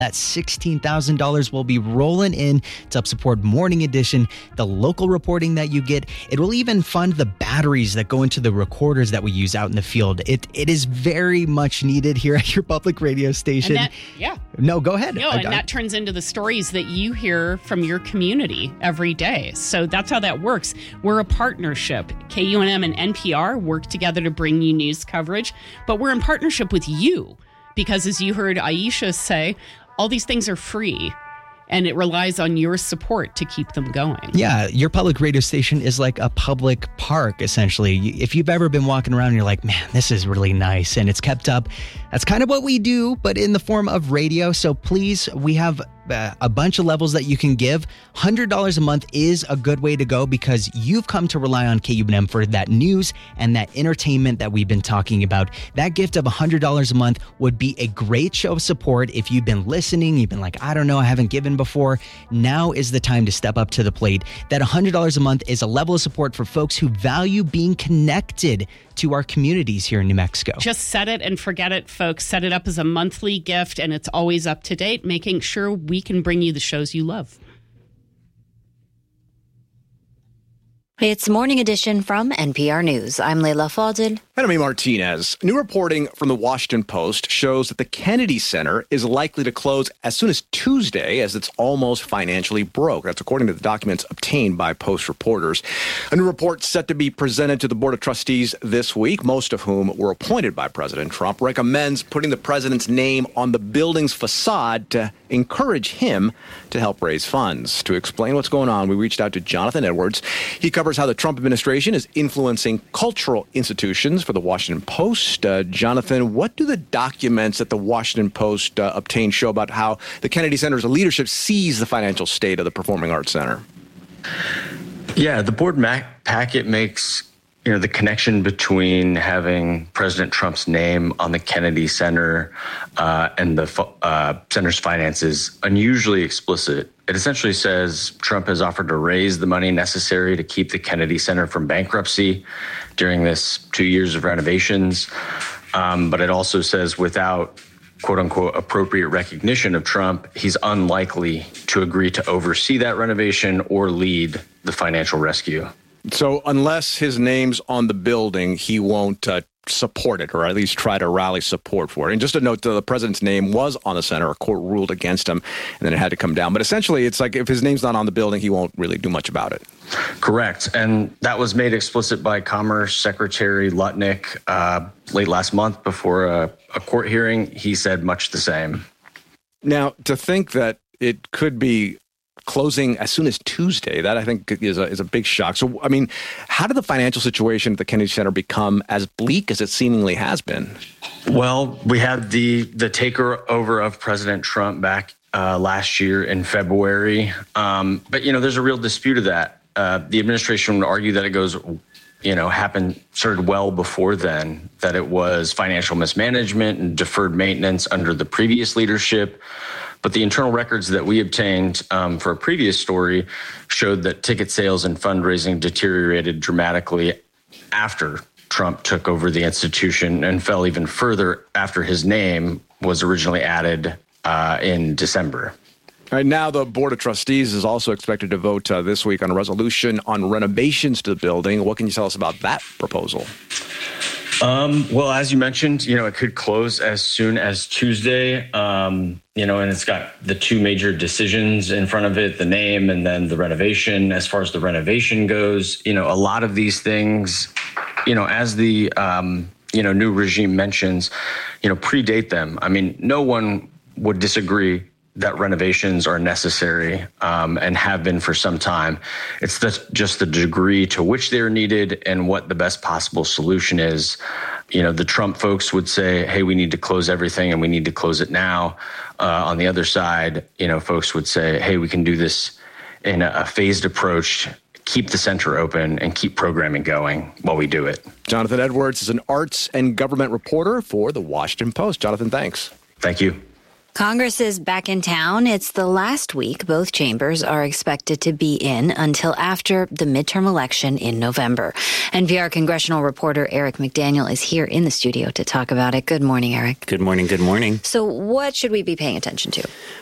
That $16,000 will be rolling in to help support Morning Edition, the local reporting that you get. It will even fund the batteries that go into the recorders that we use out in the field. It is very much needed here at your public radio station. No, go ahead. No, and that turns into the stories that you hear from your community every day. So that's how that works. We're a partnership. KUNM and NPR work together to bring you news coverage, but we're in partnership with you because, as you heard Aisha say, all these things are free, and it relies on your support to keep them going. Yeah, your public radio station is like a public park, essentially. If you've ever been walking around and you're like, man, this is really nice, and it's kept up, that's kind of what we do, but in the form of radio. So please, we have a bunch of levels that you can give. $100 a month is a good way to go because you've come to rely on KUNM for that news and that entertainment that we've been talking about. That gift of $100 a month would be a great show of support. If you've been listening, you've been like, I don't know, I haven't given before. Now is the time to step up to the plate. That $100 a month is a level of support for folks who value being connected to our communities here in New Mexico. Just set it and forget it, folks. Set it up as a monthly gift, and it's always up to date, making sure we can bring you the shows you love. It's Morning Edition from NPR News. I'm Leila Fadel. And I'm Martinez. New reporting from the Washington Post shows that the Kennedy Center is likely to close as soon as Tuesday, as it's almost financially broke. That's according to the documents obtained by Post reporters. A new report set to be presented to the Board of Trustees this week, most of whom were appointed by President Trump, recommends putting the president's name on the building's facade to encourage him to help raise funds. To explain what's going on, we reached out to Jonathan Edwards. He covers how the Trump administration is influencing cultural institutions for the Washington Post. Jonathan, what do the documents that the Washington Post obtained show about how the Kennedy Center's leadership sees the financial state of the Performing Arts Center? Yeah, the board packet makes the connection between having President Trump's name on the Kennedy Center and the center's finances unusually explicit. It essentially says Trump has offered to raise the money necessary to keep the Kennedy Center from bankruptcy during this 2 years of renovations. But it also says without, quote unquote, appropriate recognition of Trump, he's unlikely to agree to oversee that renovation or lead the financial rescue. So unless his name's on the building, he won't support it, or at least try to rally support for it. And just a note, the president's name was on the center. A court ruled against him, and then it had to come down. But essentially, it's like if his name's not on the building, he won't really do much about it. Correct. And that was made explicit by Commerce Secretary Lutnick late last month before a court hearing. He said much the same. Now, to think that it could be closing as soon as Tuesday, that I think is a big shock. So, I mean, how did the financial situation at the Kennedy Center become as bleak as it seemingly has been? Well, we had the takeover of President Trump back last year in February. But, there's a real dispute of that. The administration would argue that it goes, started well before then, that it was financial mismanagement and deferred maintenance under the previous leadership. But the internal records that we obtained for a previous story showed that ticket sales and fundraising deteriorated dramatically after Trump took over the institution and fell even further after his name was originally added in December. All right, now the Board of Trustees is also expected to vote this week on a resolution on renovations to the building. What can you tell us about that proposal? Well, as you mentioned, it could close as soon as Tuesday, and it's got the two major decisions in front of it, the name and then the renovation. As far as the renovation goes, a lot of these things, as the, new regime mentions, predate them. I mean, no one would disagree that renovations are necessary and have been for some time. It's just the degree to which they're needed and what the best possible solution is. The Trump folks would say, hey, we need to close everything and we need to close it now. On the other side, folks would say, hey, we can do this in a phased approach, keep the center open and keep programming going while we do it. Jonathan Edwards is an arts and government reporter for the Washington Post. Jonathan, thanks. Thank you. Congress is back in town. It's the last week both chambers are expected to be in until after the midterm election in November. NPR congressional reporter Eric McDaniel is here in the studio to talk about it. Good morning, Eric. Good morning. Good morning. So what should we be paying attention to?